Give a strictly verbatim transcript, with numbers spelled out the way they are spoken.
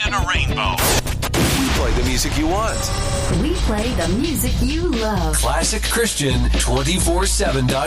than a rainbow. We play the music you want. We play the music you love. Classic Christian twenty-four seven dot